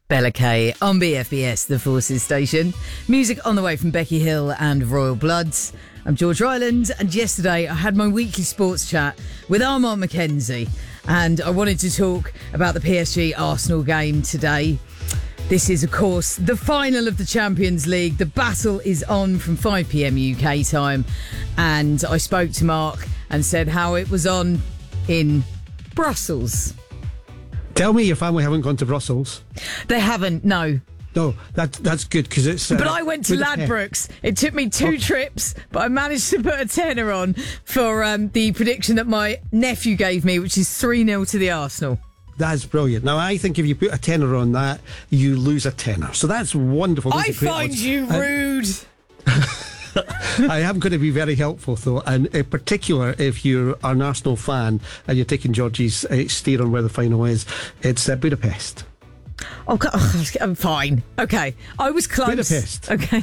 Bella Kay on BFBS, the Forces station. Music on the way from Becky Hill and Royal Bloods. I'm George Ryland, and yesterday I had my weekly sports chat with Armand McKenzie, and I wanted to talk about the PSG-Arsenal game today. This is, of course, the final of the Champions League. The battle is on from 5 p.m. UK time, and I spoke to Mark and said how it was on in Brussels. Tell me your family haven't gone to Brussels. They haven't, no. No, that's good because it's... but I went to Ladbrokes. It took me two trips, but I managed to put a tenner on for the prediction that my nephew gave me, which is 3-0 to the Arsenal. That's brilliant. Now, I think if you put a tenner on that, you lose a tenner. So that's wonderful. I find you rude. I am going to be very helpful, though, and in particular, if you're an Arsenal fan and you're taking Georgie's steer on where the final is, it's Budapest. Oh, I'm fine. Okay, I was close. Budapest. Okay.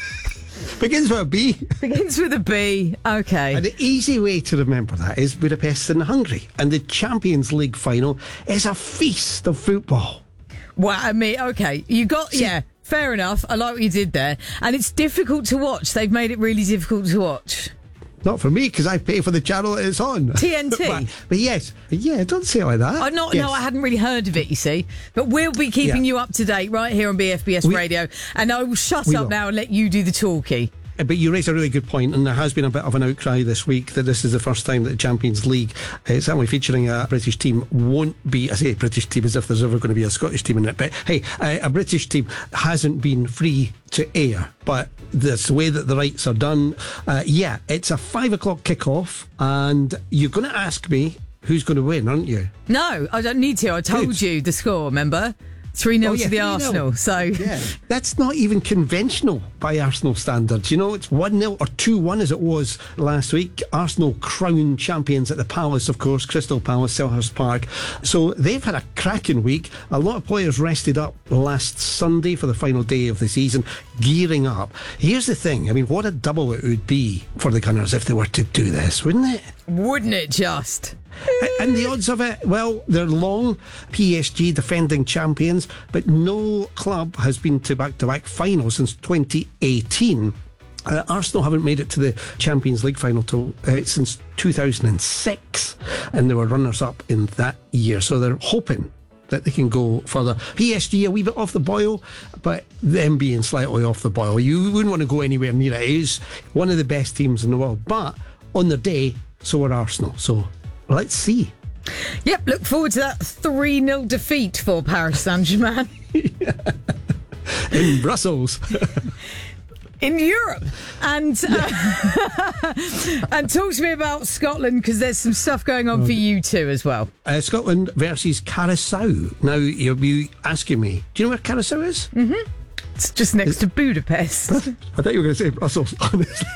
Begins with a B. Begins with a B. Okay. And the easy way to remember that is Budapest in Hungary, and the Champions League final is a feast of football. Well, I mean, okay, you got yeah. Fair enough. I like what you did there. And it's difficult to watch. They've made it really difficult to watch. Not for me, because I pay for the channel that it's on. TNT? but yes. Yeah, don't say it like that. No, I hadn't really heard of it, you see. But we'll be keeping you up to date right here on BFBS Radio. And I will shut up now and let you do the talkie. But you raise a really good point, and there has been a bit of an outcry this week that this is the first time that the Champions League, certainly featuring a British team, won't be, I say British team as if there's ever going to be a Scottish team in it, but hey, a British team hasn't been free to air, but this way that the rights are done, it's a 5 o'clock kickoff, and you're going to ask me who's going to win, aren't you? No, I don't need to. I told you the score, remember? 3-0 to the 3-0. Arsenal. So yeah, that's not even conventional by Arsenal standards. You know, it's 1-0 or 2-1 as it was last week. Arsenal crowned champions at the Palace, of course, Crystal Palace, Selhurst Park. So they've had a cracking week. A lot of players rested up last Sunday for the final day of the season, gearing up. Here's the thing. I mean, what a double it would be for the Gunners if they were to do this, wouldn't it? Wouldn't it just? And the odds of it, well, they're long. PSG defending champions, but no club has been to back-to-back finals since 2018. Arsenal haven't made it to the Champions League final since 2006, and they were runners-up in that year, so they're hoping that they can go further. PSG a wee bit off the boil, but them being slightly off the boil, you wouldn't want to go anywhere near it. It is one of the best teams in the world, but on their day, so are Arsenal, so let's see. Yep, look forward to that 3-0 defeat for Paris Saint-Germain. In Brussels. In Europe. And and talk to me about Scotland, because there's some stuff going on for you too as well. Scotland versus Curaçao. Now, you'll be asking me, do you know where Curaçao is? Mm-hmm. It's just next to Budapest. I thought you were going to say Brussels, honestly.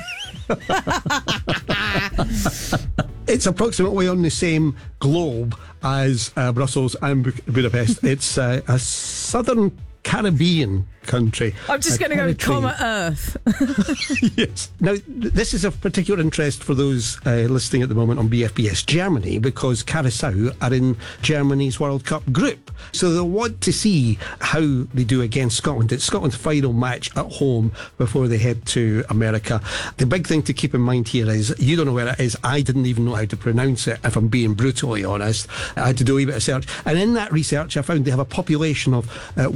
It's approximately on the same globe as Brussels and Budapest. It's a southern Caribbean country. I'm just going to go with Comet Earth. Yes. Now, this is of particular interest for those listening at the moment on BFBS Germany, because Curaçao are in Germany's World Cup group. So they'll want to see how they do against Scotland. It's Scotland's final match at home before they head to America. The big thing to keep in mind here is, you don't know where it is. I didn't even know how to pronounce it, if I'm being brutally honest. I had to do a wee bit of search. And in that research, I found they have a population of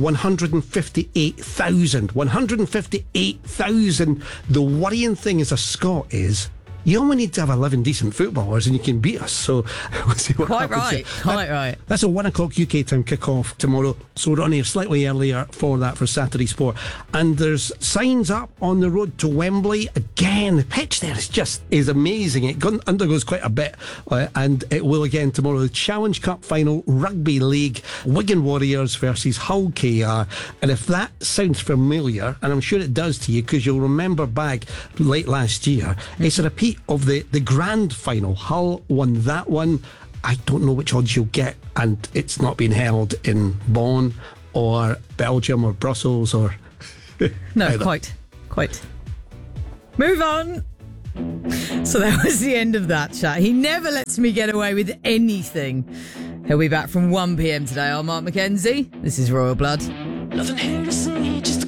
158,000. The worrying thing as a Scot is, you only need to have 11 decent footballers and you can beat us. So we'll see what happens. Quite right. That's a 1 o'clock UK time kick-off tomorrow. So we're on here slightly earlier for that, for Saturday Sport. And there's signs up on the road to Wembley. Again, the pitch there is amazing. It undergoes quite a bit. And it will again tomorrow. The Challenge Cup final, Rugby League, Wigan Warriors versus Hull KR. And if that sounds familiar, and I'm sure it does to you, because you'll remember back late last year, it's a repeat of the grand final. Hull won that one. I don't know which odds you'll get, and it's not been held in Bonn or Belgium or Brussels or no, either. quite. Move on. So that was the end of that chat. He never lets me get away with anything. He'll be back from 1 p.m. today. I'm Mark McKenzie. This is Royal Blood. Nothing here to see, just